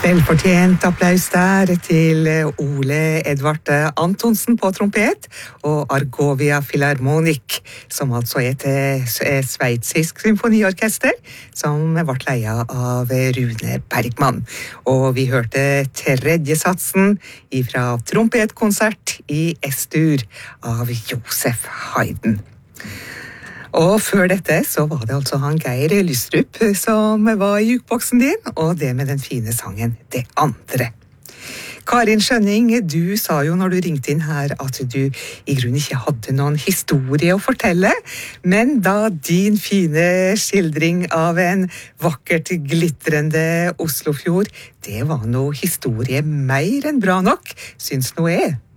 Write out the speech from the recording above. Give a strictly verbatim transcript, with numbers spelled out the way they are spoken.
Velfortjent applaus der til Ole Edvard Antonsen på trompet og Argovia Philharmonic, som altså er et sveitsisk symfoniorkester som ble leia av Rune Bergman. Og vi hørte tredje satsen fra trompetkonsert i S-dur av Josef Haydn. Og før dette så var det altså han Geir Lystrup som var i jukeboksen din, og det med den fine sangen Det andre. Karin Skjønning, du sa jo når du ringte inn her at du i grunnen ikke hadde noen historie å fortelle, men da din fine skildring av en vakkert glitrende Oslofjord, det var noe historie mer enn bra nok, syns nå jeg.